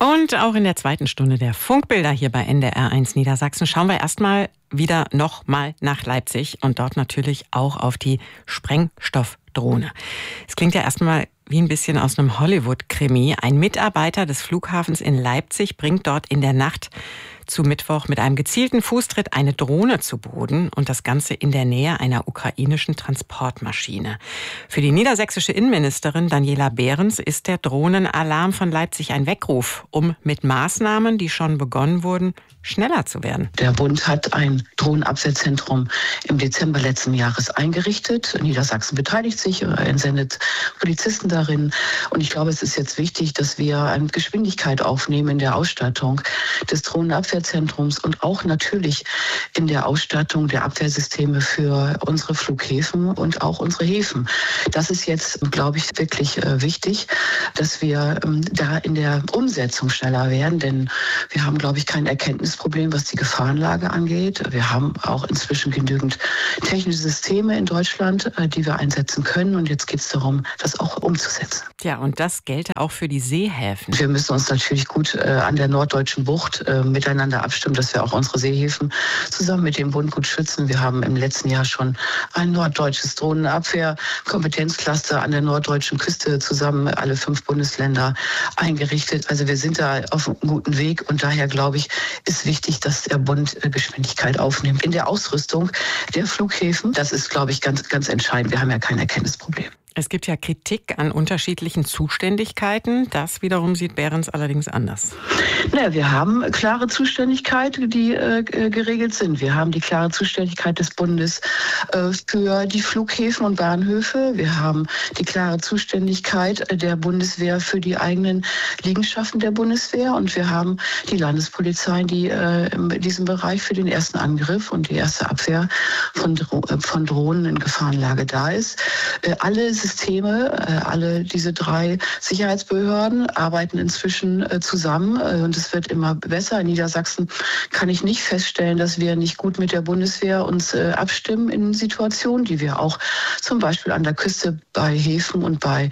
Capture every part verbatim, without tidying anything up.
Und auch in der zweiten Stunde der Funkbilder hier bei N D R eins Niedersachsen schauen wir erstmal wieder nochmal nach Leipzig und dort natürlich auch auf die Sprengstoffdrohne. Es klingt ja erstmal wie ein bisschen aus einem Hollywood-Krimi. Ein Mitarbeiter des Flughafens in Leipzig bringt dort in der Nacht zu Mittwoch mit einem gezielten Fußtritt eine Drohne zu Boden und das Ganze in der Nähe einer ukrainischen Transportmaschine. Für die niedersächsische Innenministerin Daniela Behrens ist der Drohnenalarm von Leipzig ein Weckruf, um mit Maßnahmen, die schon begonnen wurden, schneller zu werden. Der Bund hat ein Drohnenabwehrzentrum im Dezember letzten Jahres eingerichtet. Niedersachsen beteiligt sich, entsendet Polizisten darin. Und ich glaube, es ist jetzt wichtig, dass wir eine Geschwindigkeit aufnehmen in der Ausstattung des Drohnenabwehrzentrums und auch natürlich in der Ausstattung der Abwehrsysteme für unsere Flughäfen und auch unsere Häfen. Das ist jetzt, glaube ich, wirklich wichtig, dass wir da in der Umsetzung schneller werden, denn wir haben, glaube ich, kein Erkenntnisproblem, was die Gefahrenlage angeht. Wir haben auch inzwischen genügend technische Systeme in Deutschland, die wir einsetzen können. Und jetzt geht es darum, das auch umzusetzen. Ja, und das gelte auch für die Seehäfen. Wir müssen uns natürlich gut äh, an der norddeutschen Bucht äh, miteinander abstimmen, dass wir auch unsere Seehäfen zusammen mit dem Bund gut schützen. Wir haben im letzten Jahr schon ein norddeutsches Drohnenabwehr-Kompetenzcluster an der norddeutschen Küste zusammen, alle fünf Bundesländer eingerichtet. Also wir sind da auf einem guten Weg und daher, glaube ich, ist wichtig, dass der Bund Geschwindigkeit aufnimmt in der Ausrüstung der Flughäfen. Das ist, glaube ich, ganz, ganz entscheidend. Wir haben ja kein Erkenntnisproblem. Es gibt ja Kritik an unterschiedlichen Zuständigkeiten. Das wiederum sieht Behrens allerdings anders. Naja, wir haben klare Zuständigkeiten, die äh, geregelt sind. Wir haben die klare Zuständigkeit des Bundes äh, für die Flughäfen und Bahnhöfe. Wir haben die klare Zuständigkeit der Bundeswehr für die eigenen Liegenschaften der Bundeswehr. Und wir haben die Landespolizei, die äh, in diesem Bereich für den ersten Angriff und die erste Abwehr von, Dro- von Drohnen in Gefahrenlage da ist. Äh, alle Systeme, alle diese drei Sicherheitsbehörden arbeiten inzwischen zusammen und es wird immer besser. In Niedersachsen kann ich nicht feststellen, dass wir nicht gut mit der Bundeswehr uns abstimmen in Situationen, die wir auch zum Beispiel an der Küste bei Häfen und bei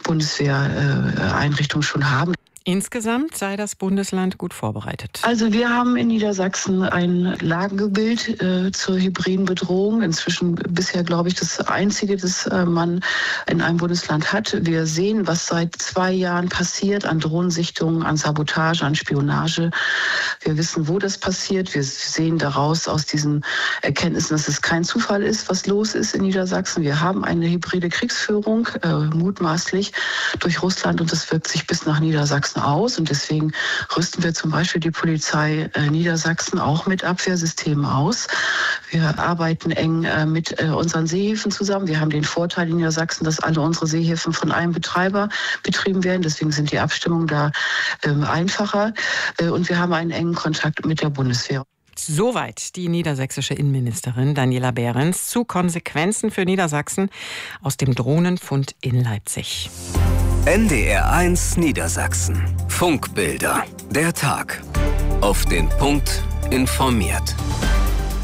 Bundeswehreinrichtungen schon haben. Insgesamt sei das Bundesland gut vorbereitet. Also wir haben in Niedersachsen ein Lagebild äh, zur hybriden Bedrohung. Inzwischen bisher, glaube ich, das einzige, das äh, man in einem Bundesland hat. Wir sehen, was seit zwei Jahren passiert an Drohnensichtungen, an Sabotage, an Spionage. Wir wissen, wo das passiert. Wir sehen daraus aus diesen Erkenntnissen, dass es kein Zufall ist, was los ist in Niedersachsen. Wir haben eine hybride Kriegsführung, äh, mutmaßlich durch Russland und das wirkt sich bis nach Niedersachsen aus und deswegen rüsten wir zum Beispiel die Polizei äh, Niedersachsen auch mit Abwehrsystemen aus. Wir arbeiten eng äh, mit äh, unseren Seehäfen zusammen. Wir haben den Vorteil in Niedersachsen, dass alle unsere Seehäfen von einem Betreiber betrieben werden. Deswegen sind die Abstimmungen da äh, einfacher äh, und wir haben einen engen Kontakt mit der Bundeswehr. Soweit die niedersächsische Innenministerin Daniela Behrens zu Konsequenzen für Niedersachsen aus dem Drohnenfund in Leipzig. N D R eins Niedersachsen. Funkbilder. Der Tag. Auf den Punkt informiert.